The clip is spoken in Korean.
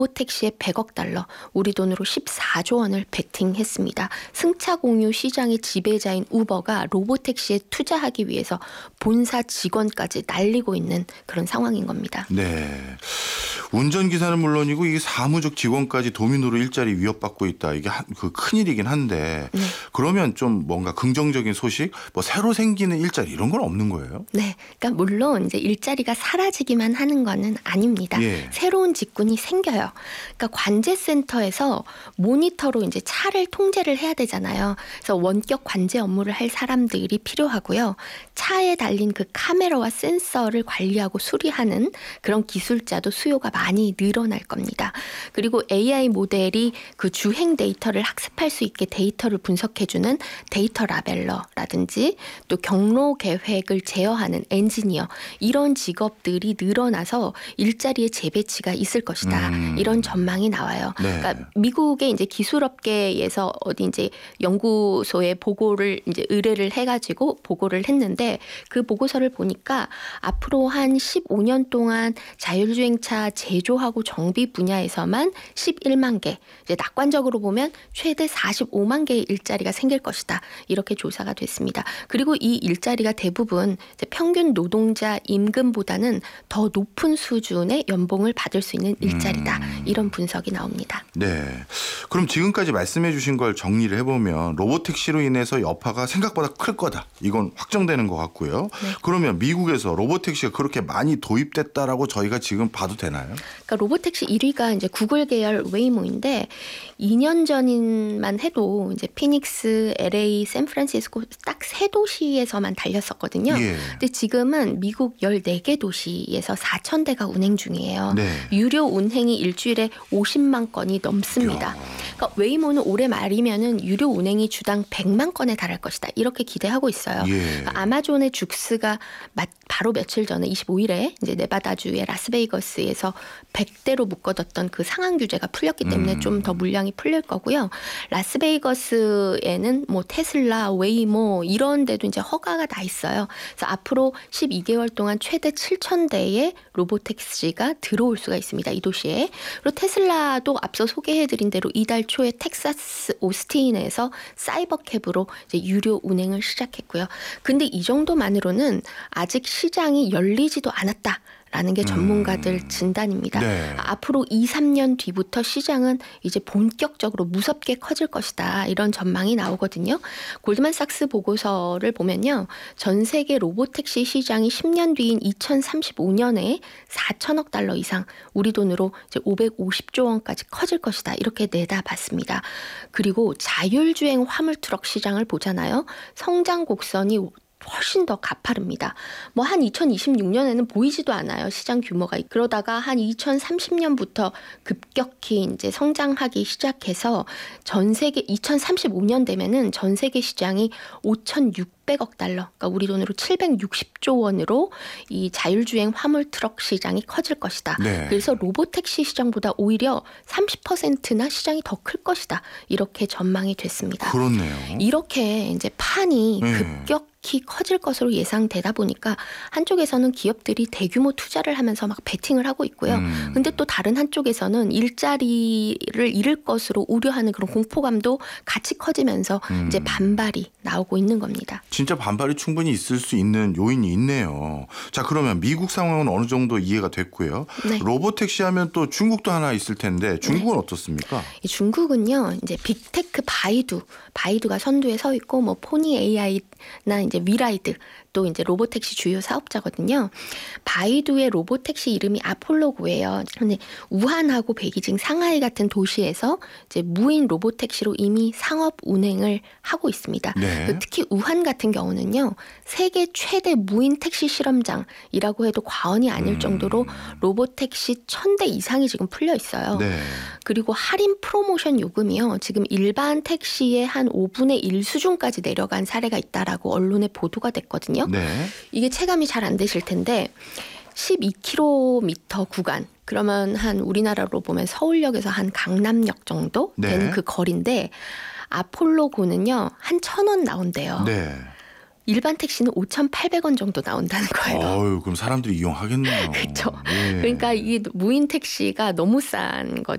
로보택시에 100억 달러, 우리 돈으로 14조 원을 베팅했습니다. 승차 공유 시장의 지배자인 우버가 로보택시에 투자하기 위해서 본사 직원까지 날리고 있는 그런 상황인 겁니다. 네. 운전기사는 물론이고 이 사무직 직원까지 도민으로 일자리 위협받고 있다. 이게 그 큰일이긴 한데 네. 그러면 좀 뭔가 긍정적인 소식, 뭐 새로 생기는 일자리 이런 건 없는 거예요? 네. 그러니까 물론 이제 일자리가 사라지기만 하는 거는 아닙니다. 예. 새로운 직군이 생겨요. 그러니까 관제센터에서 모니터로 이제 차를 통제를 해야 되잖아요. 그래서 원격 관제 업무를 할 사람들이 필요하고요. 차에 달린 그 카메라와 센서를 관리하고 수리하는 그런 기술자도 수요가 많이 늘어날 겁니다. 그리고 AI 모델이 그 주행 데이터를 학습할 수 있게 데이터를 분석해주는 데이터 라벨러라든지 또 경로 계획을 제어하는 엔지니어, 이런 직업들이 늘어나서 일자리의 재배치가 있을 것이다. 이런 전망이 나와요. 네. 그러니까 미국의 이제 기술업계에서 어디 이제 연구소에 보고를 이제 의뢰를 해가지고 보고를 했는데 그 보고서를 보니까 앞으로 한 15년 동안 자율주행차 제조하고 정비 분야에서만 11만 개, 이제 낙관적으로 보면 최대 45만 개의 일자리가 생길 것이다. 이렇게 조사가 됐습니다. 그리고 이 일자리가 대부분 이제 평균 노동자 임금보다는 더 높은 수준의 연봉을 받을 수 있는 일자리다. 이런 분석이 나옵니다. 네. 그럼 지금까지 말씀해 주신 걸 정리를 해보면 로보택시로 인해서 여파가 생각보다 클 거다. 이건 확정되는 것 같고요. 네. 그러면 미국에서 로보택시가 그렇게 많이 도입됐다라고 저희가 지금 봐도 되나요? 그러니까 로보택시 1위가 이제 구글 계열 웨이모인데 2년 전만 해도 이제 피닉스, LA, 샌프란시스코 딱 3도시에서만 달렸었거든요. 예. 근데 지금은 미국 14개 도시에서 4,000대가 운행 중이에요. 네. 유료 운행이 일주일에 50만 건이 넘습니다. 그러니까 웨이모는 올해 말이면은 유료 운행이 주당 100만 건에 달할 것이다. 이렇게 기대하고 있어요. 예. 그러니까 아마존의 죽스가 바로 며칠 전에 25일에 이제 네바다주의 라스베이거스에서 100대로 묶어뒀던 그 상한 규제가 풀렸기 때문에 좀 더 물량이 풀릴 거고요. 라스베이거스에는 뭐 테슬라, 웨이모 이런 데도 이제 허가가 나 있어요. 그래서 앞으로 12개월 동안 최대 7,000대의 로보택시가 들어올 수가 있습니다. 이 도시에. 그리고 테슬라도 앞서 소개해드린 대로 이달 초에 텍사스 오스틴에서 사이버캡으로 이제 유료 운행을 시작했고요. 근데 이 정도만으로는 아직 시장이 열리지도 않았다. 라는 게 전문가들 진단입니다. 네. 앞으로 2, 3년 뒤부터 시장은 이제 본격적으로 무섭게 커질 것이다. 이런 전망이 나오거든요. 골드만삭스 보고서를 보면요. 전 세계 로보택시 시장이 10년 뒤인 2035년에 4천억 달러 이상, 우리 돈으로 이제 550조 원까지 커질 것이다. 이렇게 내다봤습니다. 그리고 자율주행 화물트럭 시장을 보잖아요. 성장 곡선이 훨씬 더 가파릅니다. 뭐 한 2026년에는 보이지도 않아요. 시장 규모가. 그러다가 한 2030년부터 급격히 이제 성장하기 시작해서 전 세계 2035년 되면은 전 세계 시장이 5,600억 달러, 그러니까 우리 돈으로 760조 원으로 이 자율주행 화물트럭 시장이 커질 것이다. 네. 그래서 로보택시 시장보다 오히려 30%나 시장이 더 클 것이다. 이렇게 전망이 됐습니다. 그렇네요. 이렇게 이제 판이 급격히 커질 것으로 예상되다 보니까 한쪽에서는 기업들이 대규모 투자를 하면서 막 베팅을 하고 있고요. 근데 또 다른 한쪽에서는 일자리를 잃을 것으로 우려하는 그런 공포감도 같이 커지면서 이제 반발이 나오고 있는 겁니다. 진짜 반발이 충분히 있을 수 있는 요인이 있네요. 자, 그러면 미국 상황은 어느 정도 이해가 됐고요. 네. 로보택시 하면 또 중국도 하나 있을 텐데 중국은 어떻습니까? 이 중국은요, 이제 빅테크 바이두가 선두에 서 있고, 뭐 포니 AI나 이제 위라이드, 또 이제 로보택시 주요 사업자거든요. 바이두의 로보택시 이름이 아폴로고예요. 근데 우한하고 베이징, 상하이 같은 도시에서 이제 무인 로보택시로 이미 상업 운행을 하고 있습니다. 네. 특히 우한 같은 경우는요, 세계 최대 무인 택시 실험장이라고 해도 과언이 아닐 정도로 로보택시 1,000대 이상이 지금 풀려 있어요. 네. 그리고 할인 프로모션 요금이요, 지금 일반 택시의 한 5분의 1 수준까지 내려간 사례가 있다라고 언론에 보도가 됐거든요. 네. 이게 체감이 잘 안 되실 텐데 12km 구간, 그러면 한 우리나라로 보면 서울역에서 한 강남역 정도 되는 네. 그 거리인데 아폴로고는요 한 1,000원 나온대요. 네. 일반 택시는 5,800원 정도 나온다는 거예요. 어유, 그럼 사람들이 이용하겠네요. 그렇죠. 예. 그러니까 이 무인 택시가 너무 싼